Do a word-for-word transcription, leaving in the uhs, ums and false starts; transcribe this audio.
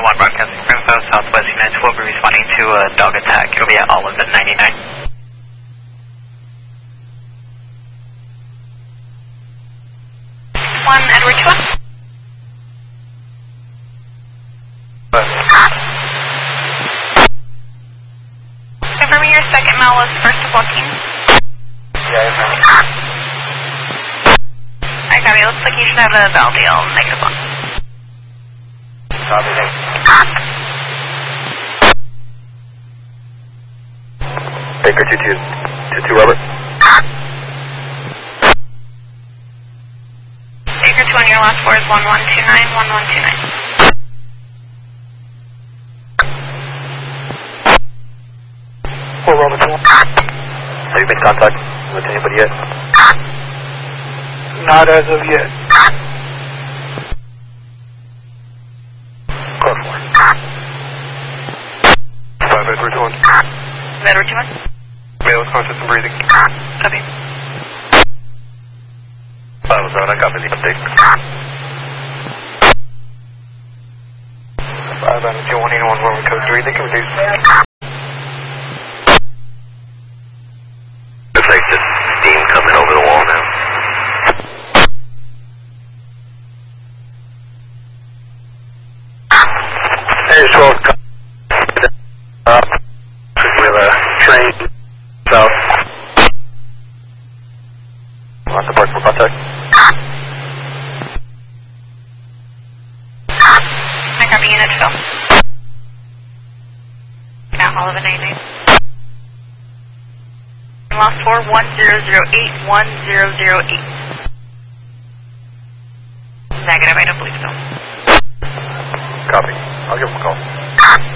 one broadcasting from South Southwest Units will be responding to a dog attack. It'll be at Olive at ninety-nine. One Edward two one. Confirming your second mile was first to blocking. Yeah, I remember. I got it. Looks like you should have a Valdale negative one. Copy, thanks. Baker two two, two two Robert. Baker two one, your last four is one one two nine, one one two nine. Four Robert two one. Have you made contact with anybody yet? Not as of yet. Car four. Five Edward one. Edward two one. Male with conscious and breathing. Copy. Five was out, I copy the update. Five on two one eight one, Roman code three, they can reduce. Looks like just steam coming over the wall now. There's twelve. Uh, with a train south. On the park for contact. I copy unit fill. Now all of the ninety-nine. Lost four one zero zero eight one zero zero eight. Negative, I don't believe so. Copy. I'll give him a call.